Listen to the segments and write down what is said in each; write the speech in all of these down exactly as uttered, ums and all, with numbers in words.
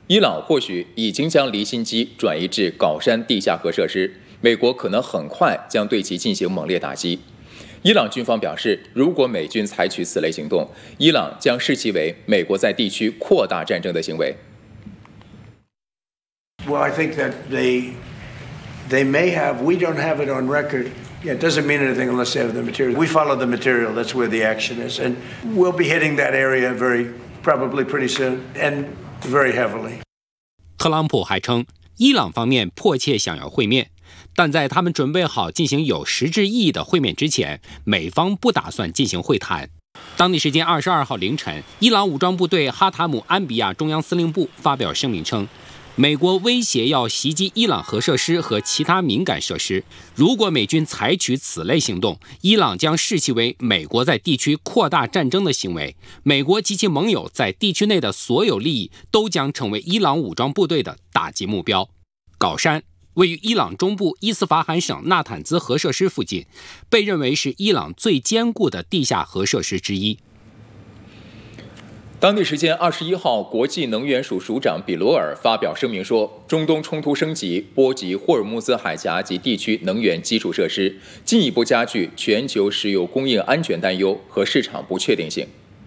伊朗或许已经将离心机转移至镐山地下核设施，美国可能很快将对其进行猛烈打击。伊朗军方表示，如果美军采取此类行动，伊朗将视其为美国在地区扩大战争的行为。 Well, I think that they they may have. We don't have it on record. Yeah, it doesn't mean anything unless they have the material. We follow the material. That's where the action is, and we'll be hitting that area very probably pretty soon and very heavily. 特朗普还称，伊朗方面迫切想要会面，但在他们准备好进行有实质意义的会面之前，美方不打算进行会谈。当地时间二十二号凌晨，伊朗武装部队哈塔姆安比亚中央司令部发表声明称，美国威胁要袭击伊朗核设施和其他敏感设施，如果美军采取此类行动，伊朗将视其为美国在地区扩大战争的行为，美国及其盟友在地区内的所有利益都将成为伊朗武装部队的打击目标。镐山位于伊朗中部伊斯法罕省纳坦兹核设施附近，被认为是伊朗最坚固的地下核设施之一。 当地时间二十一号，国际能源署署长比罗尔发表声明说，中东冲突升级波及霍尔木兹海峡及地区能源基础设施，进一步加剧全球石油供应安全担忧和市场不确定性。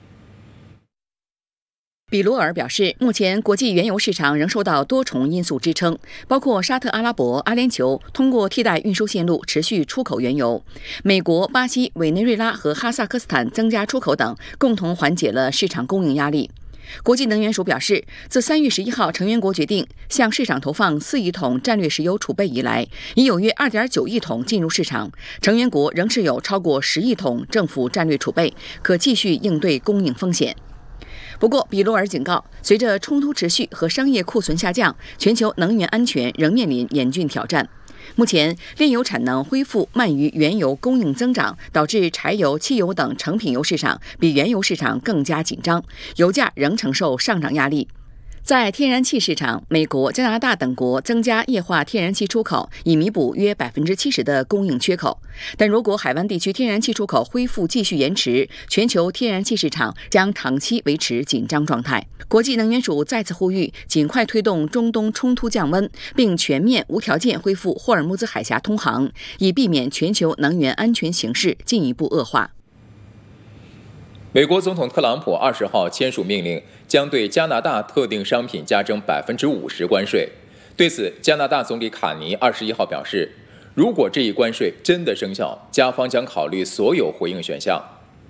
比罗尔表示，目前国际原油市场仍受到多重因素支撑，包括沙特阿拉伯、阿联酋通过替代运输线路持续出口原油，美国、巴西、委内瑞拉和哈萨克斯坦增加出口等，共同缓解了市场供应压力。国际能源署表示，自三月十一号成员国决定向市场投放四亿桶战略石油储备以来，已有约二点九亿桶进入市场，成员国仍是有超过十亿桶政府战略储备，可继续应对供应风险。不过，比罗尔警告，随着冲突持续和商业库存下降，全球能源安全仍面临严峻挑战。目前，炼油产能恢复慢于原油供应增长，导致柴油、汽油等成品油市场比原油市场更加紧张，油价仍承受上涨压力。在天然气市场，美国、加拿大等国增加液化天然气出口，以弥补约百分之七十的供应缺口。但如果海湾地区天然气出口恢复继续延迟，全球天然气市场将长期维持紧张状态。国际能源署再次呼吁，尽快推动中东冲突降温，并全面无条件恢复霍尔木兹海峡通航，以避免全球能源安全形势进一步恶化。 美国总统特朗普二十号签署命令，将对加拿大特定商品加征百分之五十关税。对此，加拿大总理卡尼二十一号表示，如果这一关税真的生效，加方将考虑所有回应选项。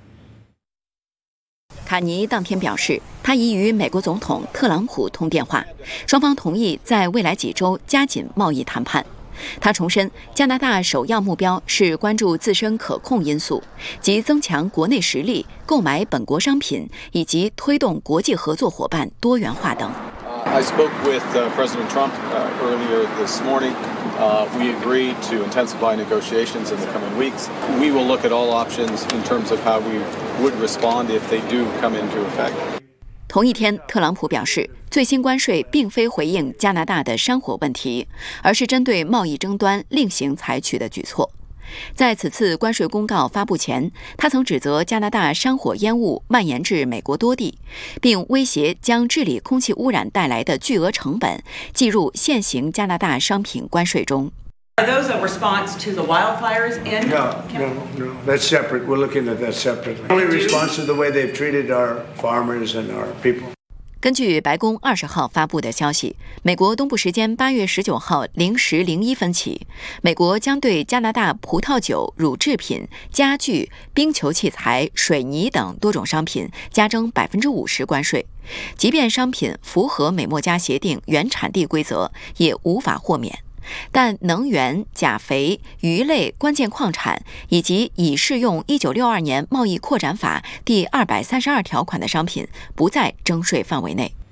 卡尼当天表示，他已与美国总统特朗普通电话，双方同意在未来几周加紧贸易谈判。他重申，加拿大首要目标是关注自身可控因素，即增强国内实力、购买本国商品以及推动国际合作伙伴多元化等。 I spoke with uh, President Trump uh, earlier this morning. Uh, we agreed to intensify negotiations in the coming weeks. We will look at all options in terms of how we would respond if they do come into effect. 同一天，特朗普表示，最新关税并非回应加拿大的山火问题，而是针对贸易争端另行采取的举措。在此次关税公告发布前，他曾指责加拿大山火烟雾蔓延至美国多地，并威胁将治理空气污染带来的巨额成本计入现行加拿大商品关税中。 Are those a response to the wildfires in? No, no, no. That's separate. We're looking at that separately. Only response to the way they've treated our farmers and our people. 根据白宫二十号发布的消息，美国东部时间八月十九号零时零一分起，美国将对加拿大葡萄酒、乳制品、家具、冰球器材、水泥等多种商品加征百分之五十关税，即便商品符合美墨加协定原产地规则，也无法豁免。但能源、钾肥、鱼类、关键矿产以及已适用一九六二年贸易扩展法第二百三十二条款的商品不在征税范围内。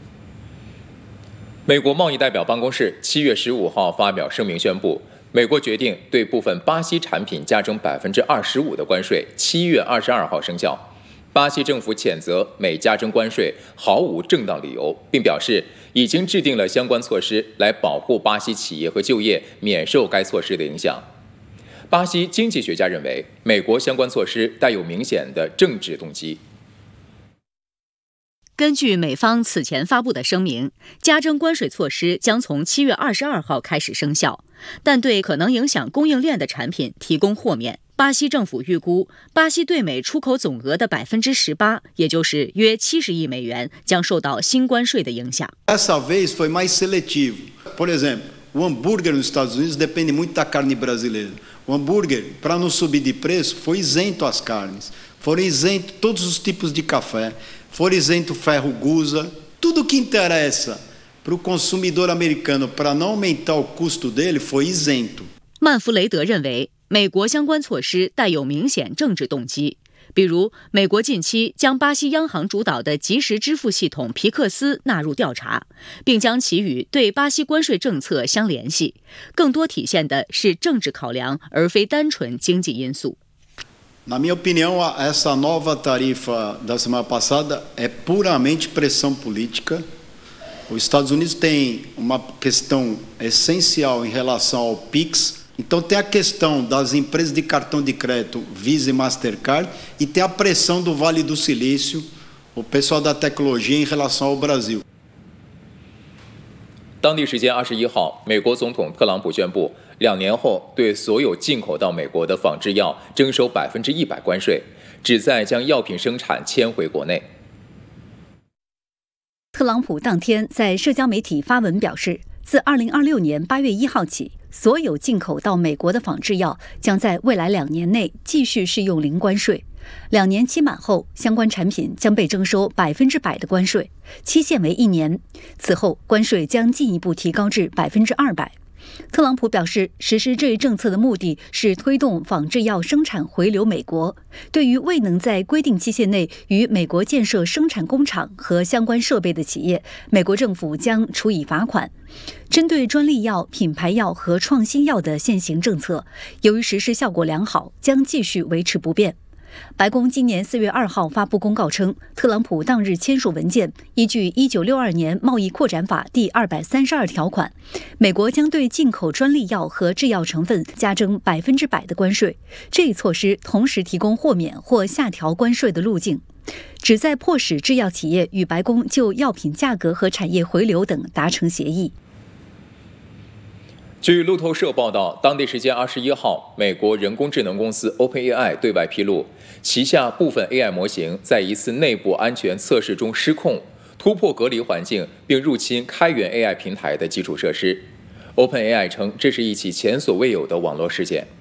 美国贸易代表办公室七月十五号发表声明宣布，美国决定对部分巴西产品加征百分之二十五的关税，七月二十二号生效。巴西政府谴责美加征关税毫无正当理由，并表示已经制定了相关措施来保护巴西企业和就业免受该措施的影响。巴西经济学家认为，美国相关措施带有明显的政治动机。 根据美方此前发布的声明，加征关税措施将从七月二十二号开始生效，但对可能影响供应链的产品提供豁免。巴西政府预估，巴西对美出口总额的百分之十八，也就是约七十亿美元，将受到新关税的影响。 Dessa vez foi mais seletivo. Por exemplo, o hambúrguer nos Estados Unidos depende muito da carne brasileira. O hambúrguer, para não subir de preço, foi isento às carnes. Foram isentos todos os tipos de café. Foram isento ferro gusa. Tudo que interessa para o consumidor americano para não aumentar o custo dele foi isento. 曼弗雷德认为，美国相关措施带有明显政治动机，比如美国近期将巴西央行主导的即时支付系统皮克斯纳入调查，并将其与对巴西关税政策相联系，更多体现的是政治考量，而非单纯经济因素。 Na minha opinião, essa nova tarifa da semana passada é puramente pressão política. Os Estados Unidos têm uma questão essencial em relação ao Pix.Então tem a questão das empresas de cartão de crédito Visa e Mastercard e tem a pressão do Vale do Silício, o pessoal da tecnologia em relação ao Brasil. 当地时间二十一号，美国总统特朗普宣布，两年后对所有进口到美国的仿制药征收百分之一百关税，旨在将药品生产迁回国内。 特朗普当天在社交媒体发文表示，自二零二六年八月一号起，所有进口到美国的仿制药将在未来两年内继续适用零关税。两年期满后，相关产品将被征收百分之百的关税，期限为一年。此后，关税将进一步提高至百分之二百。特朗普表示，实施这一政策的目的是推动仿制药生产回流美国。对于未能在规定期限内与美国建设生产工厂和相关设备的企业，美国政府将处以罚款。针对专利药、品牌药和创新药的现行政策，由于实施效果良好，将继续维持不变。白宫今年四月二号发布公告称，特朗普当日签署文件，依据一九六二年贸易扩展法第二百三十二条款，美国将对进口专利药和制药成分加征百分之百的关税。这一措施同时提供豁免或下调关税的路径，旨在迫使制药企业与白宫就药品价格和产业回流等达成协议。 据路透社报道，当地时间二十一号，美国人工智能公司 OpenAI 对外披露，旗下部分 A I 模型在一次内部安全测试中失控，突破隔离环境，并入侵开源 A I 平台的基础设施。OpenAI 称，这是一起前所未有的网络事件。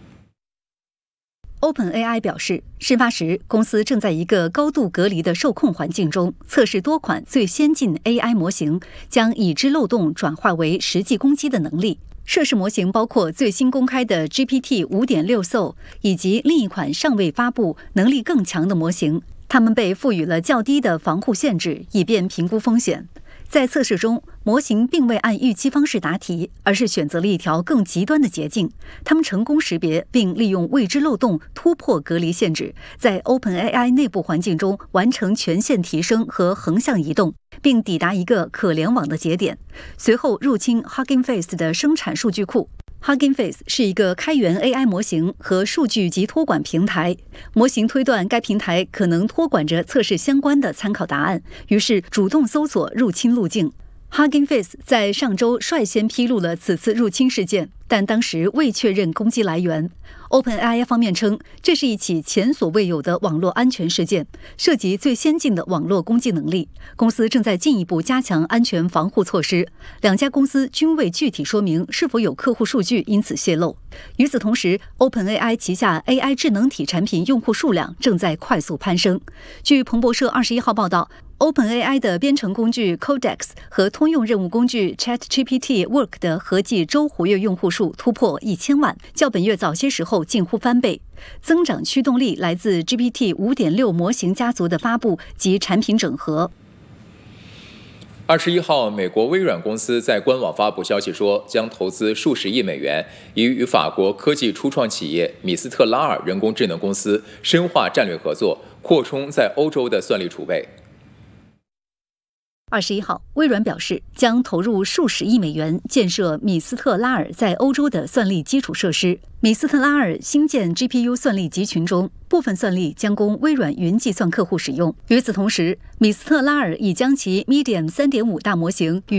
OpenAI 表示，事发时公司正在一个高度隔离的受控环境中测试多款最先进 A I 模型，将已知漏洞转化为实际攻击的能力。涉事模型包括最新公开的 G P T 五点六 Soul 以及另一款尚未发布、能力更强的模型，它们被赋予了较低的防护限制，以便评估风险。在测试中，模型并未按预期方式答题，而是选择了一条更极端的捷径。他们成功识别并利用未知漏洞突破隔离限制，在 OpenAI 内部环境中完成权限提升和横向移动，并抵达一个可联网的节点，随后入侵 Hugging Face 的生产数据库。Hugging Face 是一个开源 A I 模型和数据及托管平台，模型推断该平台可能托管着测试相关的参考答案，于是主动搜索入侵路径。Hugging Face 在上周率先披露了此次入侵事件，但当时未确认攻击来源。OpenAI 方面称，这是一起前所未有的网络安全事件，涉及最先进的网络攻击能力。公司正在进一步加强安全防护措施。两家公司均未具体说明是否有客户数据因此泄露。与此同时 ，OpenAI 旗下 A I 智能体产品用户数量正在快速攀升。据彭博社二十一号报道， OpenAI 的编程工具 Codex 和通用任务工具 ChatGPT Work 的合计周活跃用户数突破一千万，较本月早些时候近乎翻倍。增长驱动力来自 G P T 五点六 模型家族的发布及产品整合。 二十一号，美国微软公司在官网发布消息说，将投资数十亿美元，以与法国科技初创企业米斯特拉尔人工智能公司深化战略合作，扩充在欧洲的算力储备。 二十一号，微软表示将投入数十亿美元建设米斯特拉尔在欧洲的算力基础设施。米斯特拉尔新建 G P U 算力集群中，部分算力将供微软云计算客户使用。与此同时，米斯特拉尔已将其 Medium 三点五 大模型与